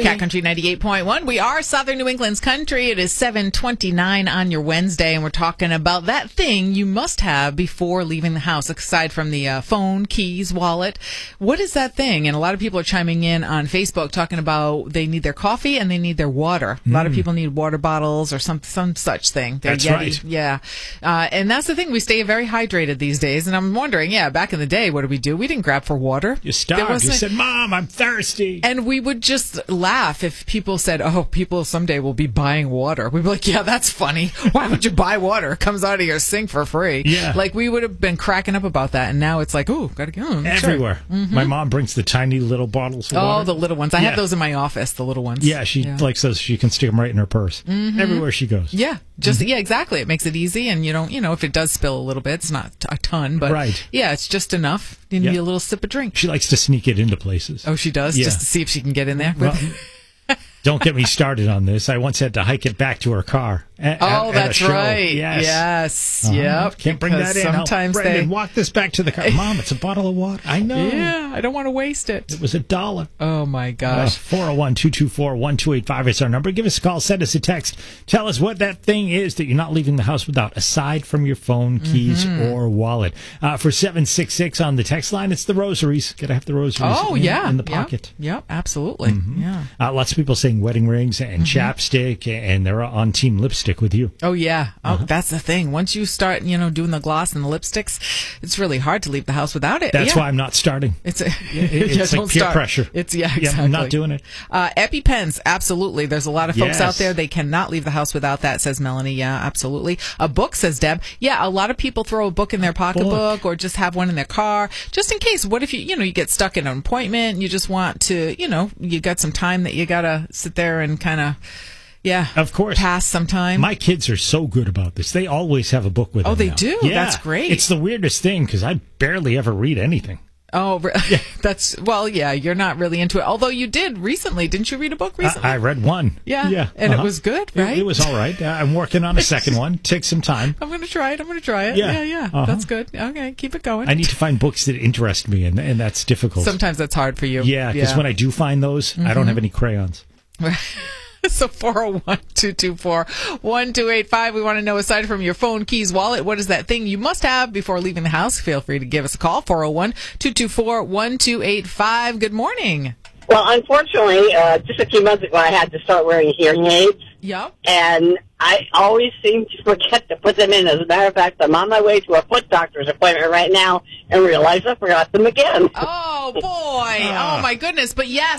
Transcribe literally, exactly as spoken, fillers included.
Cat Country ninety-eight point one. We are Southern New England's country. It is seven twenty-nine on your Wednesday, and we're talking about that thing you must have before leaving the house, aside from the uh, phone, keys, wallet. What is that thing? And a lot of people are chiming in on Facebook talking about they need their coffee and they need their water. Mm. A lot of people need water bottles or some some such thing. Their that's Yeti. right. Yeah. Uh, and that's the thing. We stay very hydrated these days. And I'm wondering, yeah, back in the day, what did we do? We didn't grab for water. You starved. You said, Mom, I'm thirsty. And we would just laugh if people said, oh, people someday will be buying water. We'd be like, yeah, that's funny. Why would you buy water? It comes out of your sink for free. Yeah. Like, we would have been cracking up about that. And now it's like, oh, got to go. Oh, everywhere. Sure. Mm-hmm. My mom brings the tiny little bottles of oh, water. Oh, the little ones. I yeah. have those in my office, the little ones. Yeah, she yeah. likes those. She can stick them right in her purse. Mm-hmm. Everywhere she goes. Yeah. Just mm-hmm. yeah, exactly. It makes it easy, and you don't, you know, if it does spill a little bit, it's not a ton, but right. yeah, it's just enough. You need yeah. a little sip of drink. She likes to sneak it into places. Oh, she does, yeah. just to see if she can get in there. Well, don't get me started on this. I once had to hike it back to her car. At, oh, at that's a show. right. Yes. Yes. Uh-huh. Yep. Can't bring that in. Sometimes Brendan, they walk this back to the car. Mom, it's a bottle of water. I know. Yeah, I don't want to waste it. It was a dollar. Oh my gosh. four oh one, two two four, one two eight five is our number. Give us a call. Send us a text. Tell us what that thing is that you're not leaving the house without, aside from your phone, keys, mm-hmm. or wallet. Uh, for seven six six on the text line, it's the rosaries. Got to have the rosaries oh, in, yeah. in the pocket. Yep, yep absolutely. Mm-hmm. Yeah. Uh, lots of people saying wedding rings and mm-hmm. chapstick, and they're on team lipstick with you. Oh, yeah. Oh, uh-huh. That's the thing. Once you start, you know, doing the gloss and the lipsticks, it's really hard to leave the house without it. That's yeah. why I'm not starting. It's a, it's yeah, like peer start. pressure. It's yeah, exactly. Yeah, I'm not doing it. Uh, EpiPens, absolutely. There's a lot of folks yes. out there. They cannot leave the house without that, says Melanie. Yeah, absolutely. A book, says Deb. Yeah, a lot of people throw a book in their pocketbook or just have one in their car, just in case. What if you, you know, you get stuck in an appointment and you just want to, you know, you got some time that you gotta sit there and kind of. Yeah, of course. Pass some time. My kids are so good about this. They always have a book with oh, them. Oh, they now. do? Yeah. That's great. It's the weirdest thing because I barely ever read anything. Oh, yeah. That's, well, yeah, you're not really into it. Although you did recently. Didn't you read a book recently? I, I read one. Yeah. Yeah. And uh-huh. it was good, right? It, it was all right. Uh, I'm working on a second one. Takes some time. I'm going to try it. I'm going to try it. Yeah. Yeah, yeah. Uh-huh. That's good. Okay, keep it going. I need to find books that interest me, and, and that's difficult. Sometimes that's hard for you. Yeah, because yeah. when I do find those, mm-hmm. I don't have any crayons. So four oh one, two two four, one two eight five. We want to know, aside from your phone, keys, wallet, what is that thing you must have before leaving the house? Feel free to give us a call, four oh one, two two four, one two eight five. Good morning. Well, unfortunately, uh, just a few months ago, I had to start wearing hearing aids. Yep. And I always seem to forget to put them in. As a matter of fact, I'm on my way to a foot doctor's appointment right now and realize I forgot them again. Oh, boy. Oh, my goodness. But yes.